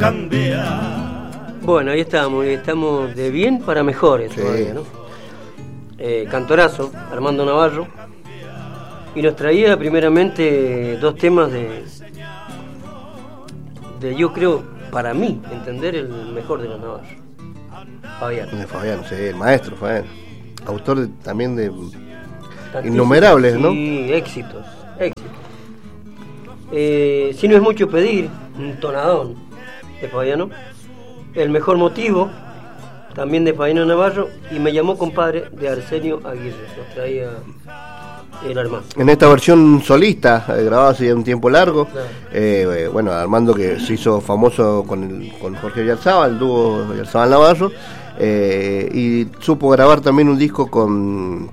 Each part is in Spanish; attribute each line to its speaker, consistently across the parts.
Speaker 1: Bueno, ahí estamos de bien para mejores todavía, ¿no? Cantorazo, Armando Navarro, y nos traía primeramente dos temas de yo creo, para mí, entender el mejor de los Navarros. Fabián,
Speaker 2: sí, el maestro Fabián, autor también de innumerables, ¿no?
Speaker 1: Sí, éxitos. Si no es mucho pedir, un tonadón de Fabiano, El mejor motivo, también de Fabiano Navarro, y Me llamó compadre, de Arsenio Aguirre. Nos traía el Armando.
Speaker 2: En esta versión solista, grabada hace un tiempo largo, claro. Bueno, Armando, que se hizo famoso con Jorge Oyarzábal, el dúo Oyarzábal-Navarro, y supo grabar también un disco con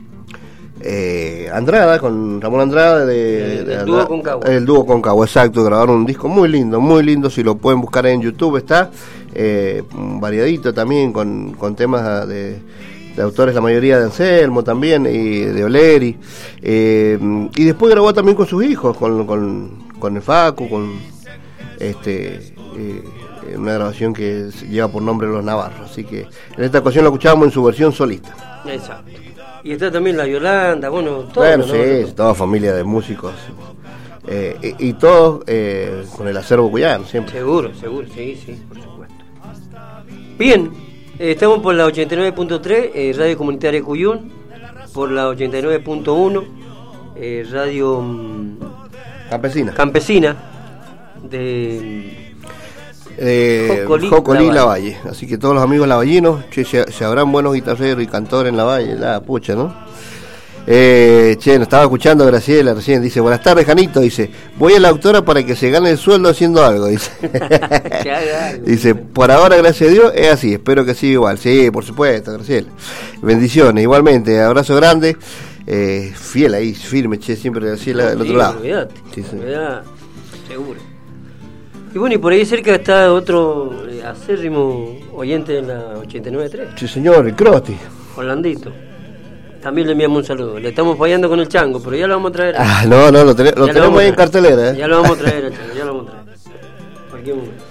Speaker 2: Andrada, con Ramón Andrada,
Speaker 1: el dúo Concagua.
Speaker 2: El dúo Concagua, exacto. Grabaron un disco muy lindo, si lo pueden buscar en YouTube está, variadito también, con temas de autores, la mayoría de Anselmo también, y de Oleri, y después grabó también con sus hijos, con el Facu, con una grabación que lleva por nombre Los Navarros, así que en esta ocasión lo escuchábamos en su versión solista.
Speaker 1: Exacto. Y está también la Yolanda, bueno, todo.
Speaker 2: Bueno, ¿no? Sí, toda familia de músicos, y todos con el acervo cuyano, siempre.
Speaker 1: Seguro, sí, por supuesto. Bien, estamos por la 89.3, Radio Comunitaria Cuyún, por la 89.1, Radio Campesina, de
Speaker 2: Jocolí Lavalle. Así que todos los amigos lavallinos, se habrán buenos guitarreros y cantores en Lavalle, la pucha, ¿no? Nos estaba escuchando Graciela recién, dice, buenas tardes, Janito, dice, voy a la autora para que se gane el sueldo haciendo algo, dice. Dice, por ahora, gracias a Dios, es así, espero que siga igual. Sí, por supuesto, Graciela. Bendiciones, igualmente, abrazo grande, fiel ahí, firme, siempre Graciela del otro lado.
Speaker 1: Olvídate, seguro. Y bueno, y por ahí cerca está otro acérrimo oyente de la 89.3.
Speaker 2: Sí, señor, el Crosti.
Speaker 1: Orlandito. También le enviamos un saludo. Le estamos fallando con el chango, pero ya lo vamos a traer.
Speaker 2: No, lo tenemos ahí en cartelera.
Speaker 1: Ya lo vamos a traer, ya lo vamos a traer. Cualquier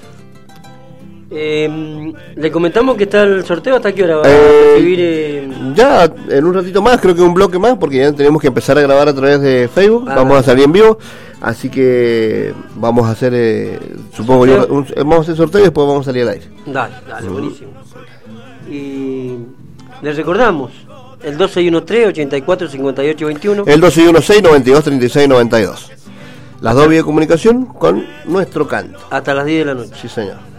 Speaker 1: momento. Le comentamos que está el sorteo, ¿hasta qué hora va a recibir?
Speaker 2: Ya, en un ratito más, creo que un bloque más, porque ya tenemos que empezar a grabar a través de Facebook. Vamos a salir en vivo. Así que vamos a hacer, supongo yo, vamos a hacer sorteo y después vamos a salir al aire.
Speaker 1: Dale, buenísimo. Y les recordamos, el 2613-845821.
Speaker 2: El 2616-923692. Las dos vías de comunicación con nuestro canto.
Speaker 1: Hasta las 10 de la noche.
Speaker 2: Sí, señor.